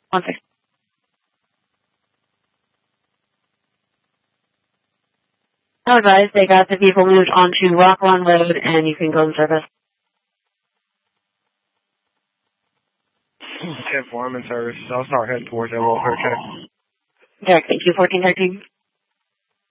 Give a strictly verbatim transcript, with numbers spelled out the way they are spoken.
One second. I'll advise they got the people moved onto Rock Lawn Road, and you can go in service. ten four, I'm in service. I'll start heading towards that little hurt check. Derek, thank you, fourteen thirteen.